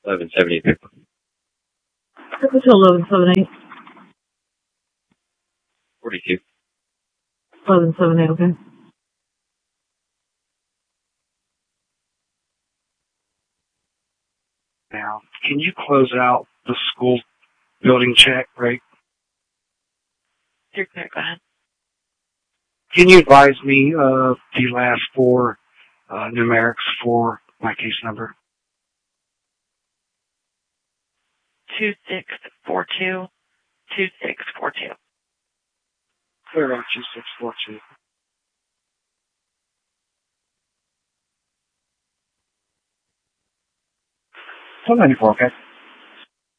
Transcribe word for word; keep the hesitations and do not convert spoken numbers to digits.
eleven seventy-two. Capital eleven seventy-eight. forty-two. eleven seventy-eight, okay. Now, can you close out the school building check, right? You're good, go ahead. Can you advise me of the last four uh, numerics for my case number? two six four two, two six four two. Clear out two six four two. one ninety-four, okay.